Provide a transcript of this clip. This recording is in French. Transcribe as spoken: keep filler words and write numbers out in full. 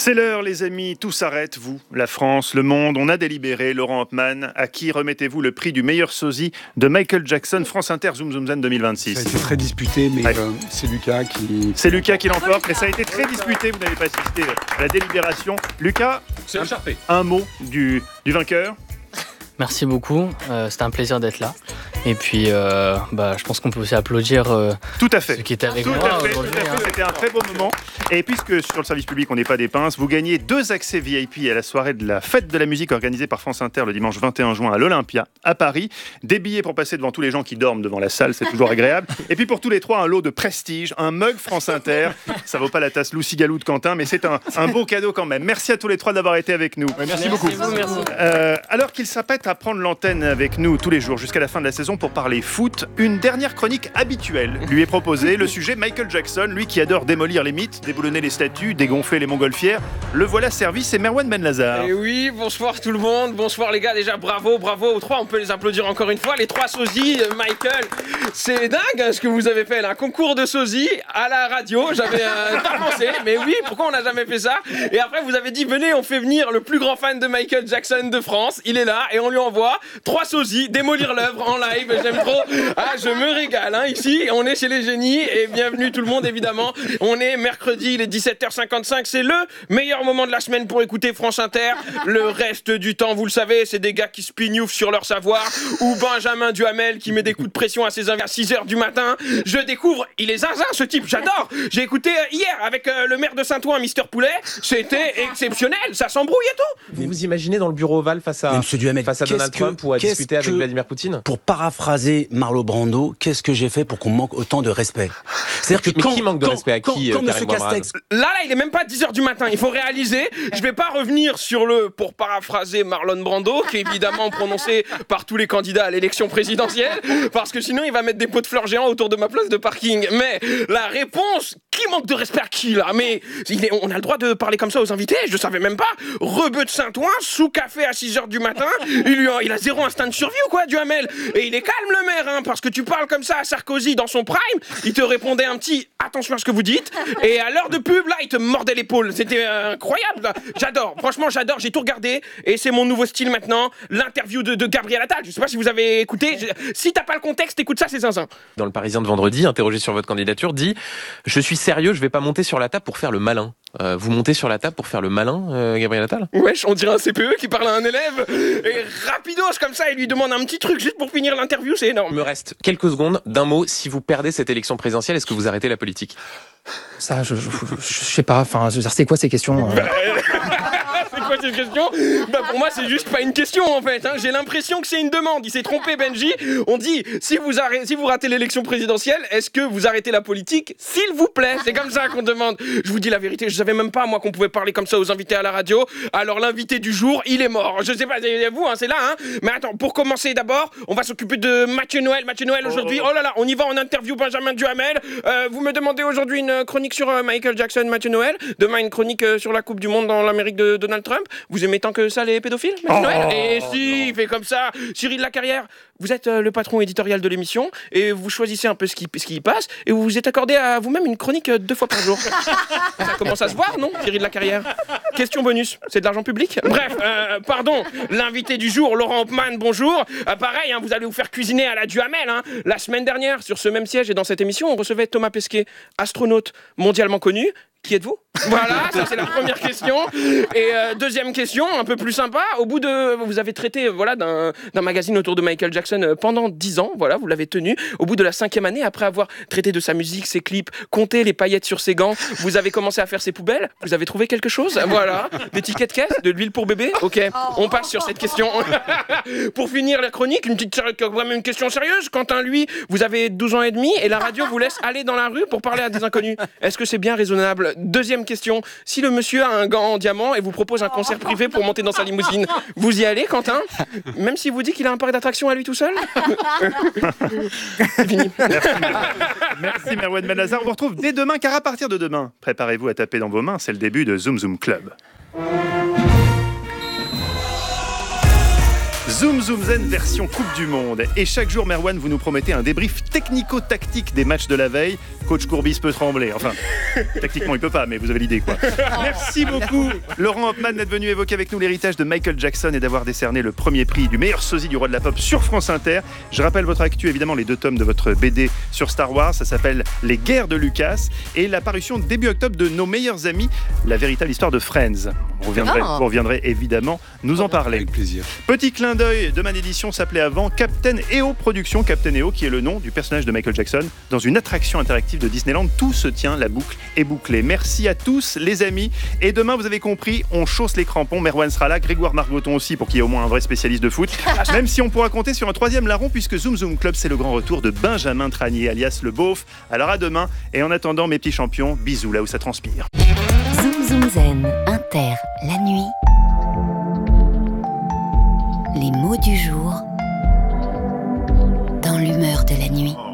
C'est l'heure, les amis, tout s'arrête, vous, la France, le monde, on a délibéré. Laurent Hopman, à qui remettez-vous le prix du meilleur sosie de Michael Jackson, France Inter, Zoom Zoom Zen deux mille vingt-six? Ça a été très disputé, mais ouais. euh, c'est Lucas qui... C'est Lucas qui l'emporte, mais ça a été très disputé, vous n'avez pas assisté à la délibération. Lucas, c'est un, écharpé. un mot du, du vainqueur? Merci beaucoup, euh, c'était un plaisir d'être là. Et puis, euh, bah, je pense qu'on peut aussi applaudir euh, tout à fait. ceux qui étaient avec tout moi à fait, aujourd'hui. Tout à fait. Hein. C'était un très beau moment. Et puisque sur le service public, on n'est pas des pinces, vous gagnez deux accès V I P à la soirée de la fête de la musique organisée par France Inter le dimanche vingt et un juin à l'Olympia, à Paris. Des billets pour passer devant tous les gens qui dorment devant la salle, c'est toujours agréable. Et puis pour tous les trois, un lot de prestige, un mug France Inter. Ça vaut pas la tasse Lucie Galou de Quentin, mais c'est un, un beau cadeau quand même. Merci à tous les trois d'avoir été avec nous. Ouais, merci, merci beaucoup. Vous, merci. Euh, alors qu'il s'apprête à prendre l'antenne avec nous tous les jours jusqu'à la fin de la saison pour parler foot, une dernière chronique habituelle lui est proposée. Le sujet Michael Jackson, lui qui adore démolir les mythes, déboulonner les statues, dégonfler les montgolfières. Le voilà servi, c'est Merwan Benlazar. Et oui, bonsoir tout le monde, bonsoir les gars, déjà bravo, bravo aux trois, on peut les applaudir encore une fois, les trois sosies, Michael. C'est dingue hein, ce que vous avez fait là, un concours de sosies à la radio, j'avais euh, pas pensé, mais oui, pourquoi on n'a jamais fait ça? Et après vous avez dit, venez, on fait venir le plus grand fan de Michael Jackson de France, il est là, et on lui envoie trois sosies, démolir l'œuvre en live, j'aime trop. Ah, je me régale, hein, ici, on est chez les génies, et bienvenue tout le monde, évidemment. On est mercredi, il est dix-sept heures cinquante-cinq, c'est le meilleur moment de la semaine pour écouter France Inter. Le reste du temps, vous le savez, c'est des gars qui se pignoufent sur leur savoir, ou Benjamin Duhamel qui met des coups de pression à ses invités à six heures du matin. Je découvre, il est zinzin ce type, j'adore. J'ai écouté hier avec euh, le maire de Saint-Ouen, Mister Poulet, c'était exceptionnel, ça s'embrouille et tout. Vous vous imaginez dans le bureau ovale face à, Duhamel, face à Donald que, Trump ou à discuter avec que, Vladimir Poutine? Pour paraphraser Marlon Brando, qu'est-ce que j'ai fait pour qu'on manque autant de respect? C'est-à-dire que mais quand, qui manque de quand, respect à quand, qui, quand, euh, quand Monsieur Castex... Là, là, il est même pas dix heures du matin, il faut réaliser, je vais pas revenir sur le, pour paraphraser Marlon Brando, qui est évidemment prononcé par tous les candidats à l'élection présidentielle, parce que sinon il va mettre des pots de fleurs géants autour de ma place de parking. Mais la réponse, qui manque de respect à qui là? Mais il est, on a le droit de parler comme ça aux invités, je savais même pas. Rebeu de Saint-Ouen, sous café à six heures du matin, il, lui a, il a zéro instinct de survie ou quoi, Duhamel? Et il est calme le maire, hein, parce que tu parles comme ça à Sarkozy dans son prime, il te répondait un petit attention à ce que vous dites, et à l'heure de pub là il te mordait l'épaule, c'était euh, incroyable là. J'adore, franchement j'adore, j'ai tout regardé et c'est mon nouveau style maintenant, l'interview de, de Gabriel Attal. Je sais pas si vous avez écouté, je... si t'as pas le contexte écoute ça, c'est zinzin. Dans le Parisien de vendredi, interrogé sur votre candidature, dit je suis sérieux, je vais pas monter sur la table pour faire le malin. Euh, vous montez sur la table pour faire le malin, euh, Gabriel Attal? Wesh, on dirait un C P E qui parle à un élève et rapidos comme ça il lui demande un petit truc juste pour finir l'interview, c'est énorme. Il me reste quelques secondes d'un mot, si vous perdez cette élection présidentielle, est-ce que vous arrêtez la politique? Ça, je, je, je, je sais pas, enfin, c'est quoi ces questions euh... C'est quoi cette question? Bah pour moi c'est juste pas une question en fait, hein. J'ai l'impression que c'est une demande, il s'est trompé Benji. On dit, si vous, arrêtez, si vous ratez l'élection présidentielle, est-ce que vous arrêtez la politique? S'il vous plaît, c'est comme ça qu'on demande. Je vous dis la vérité, je savais même pas moi qu'on pouvait parler comme ça aux invités à la radio. Alors l'invité du jour, il est mort. Je sais pas, c'est vous, hein, c'est là, hein. Mais attends, pour commencer d'abord, on va s'occuper de Mathieu Noël. Mathieu Noël aujourd'hui, oh, oh. oh là là, on y va en interview Benjamin Duhamel. Euh, vous me demandez aujourd'hui une chronique sur euh, Michael Jackson, Mathieu Noël. Demain une chronique euh, sur la Coupe du Monde dans l'Amérique de Donald Trump. Vous aimez tant que ça les pédophiles, Mathieu oh, Noël? Et si, il fait comme ça. Cyril Lacarrière, vous êtes euh, le patron éditorial de l'émission et vous choisissez un peu ce qui, ce qui y passe et vous vous êtes accordé à vous-même une chronique euh, deux fois par jour. Ça commence à se voir, non, Cyril Lacarrière? Question bonus, c'est de l'argent public? Bref, euh, pardon, l'invité du jour, Laurent Hopman, bonjour. Euh, pareil, hein, vous allez vous faire cuisiner à la Duhamel. Hein. La semaine dernière, sur ce même siège et dans cette émission, on recevait Thomas Pesquet, astronaute mondialement connu. Qui êtes-vous? Voilà, ça c'est la première question. Et euh, deuxième question, un peu plus sympa. Au bout de, vous avez traité voilà d'un, d'un magazine autour de Michael Jackson pendant dix ans. Voilà, vous l'avez tenu. Au bout de la cinquième année, après avoir traité de sa musique, ses clips, compté les paillettes sur ses gants, vous avez commencé à faire ses poubelles. Vous avez trouvé quelque chose? Voilà, des tickets de caisse, de l'huile pour bébé. Ok, on passe sur cette question. Pour finir la chronique, une petite, vraiment une question sérieuse. Quentin, lui, vous avez douze ans et demi et la radio vous laisse aller dans la rue pour parler à des inconnus. Est-ce que c'est bien raisonnable? Deuxième question, si le monsieur a un gant en diamant et vous propose un concert privé pour monter dans sa limousine, vous y allez, Quentin? Même s'il vous dit qu'il a un parc d'attractions à lui tout seul? C'est fini. Merci, Merci Merwan Benlazar. On vous retrouve dès demain, car à partir de demain, préparez-vous à taper dans vos mains, c'est le début de Zoom Zoom Club. Zoom Zoom Zen version Coupe du Monde. Et chaque jour, Merwan, vous nous promettez un débrief technico-tactique des matchs de la veille. Coach Courbis peut trembler. Enfin, tactiquement, il peut pas, mais vous avez l'idée, quoi. Merci beaucoup, Laurent Hopman, d'être venu évoquer avec nous l'héritage de Michael Jackson et d'avoir décerné le premier prix du meilleur sosie du roi de la pop sur France Inter. Je rappelle votre actu, évidemment, les deux tomes de votre B D sur Star Wars. Ça s'appelle Les Guerres de Lucas. Et la parution début octobre de Nos meilleurs amis, la véritable histoire de Friends. Vous reviendrez, Oh. vous reviendrez évidemment nous en parler. Avec plaisir. Petit clin d'œil de Man Édition s'appelait avant Captain E O Productions. Captain E O qui est le nom du personnage de Michael Jackson dans une attraction interactive de Disneyland. Tout se tient, la boucle est bouclée. Merci à tous les amis. Et demain, vous avez compris, on chausse les crampons. Merwan sera là, Grégoire Margoton aussi pour qu'il y ait au moins un vrai spécialiste de foot. Même si on pourra compter sur un troisième larron puisque Zoom Zoom Club, c'est le grand retour de Benjamin Tranier alias le beauf. Alors à demain. Et en attendant, mes petits champions, bisous là où ça transpire. Zoom Zoom Zen, Inter, la nuit. Les mots du jour dans l'humeur de la nuit.